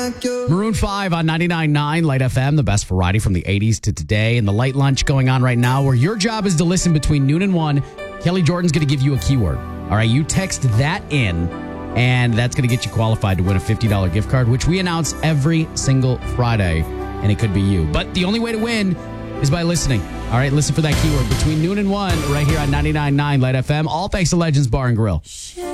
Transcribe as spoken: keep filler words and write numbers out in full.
Maroon five on ninety-nine point nine Light F M, the best variety from the eighties to today. And the light lunch going on right now where your job is to listen between noon and one. Kelly Jordan's going to give you a keyword. All right, you text that in, and that's going to get you qualified to win a fifty dollars gift card, which we announce every single Friday, and it could be you. But the only way to win is by listening. All right, listen for that keyword between noon and one right here on ninety-nine point nine Light F M. All thanks to Legends Bar and Grill.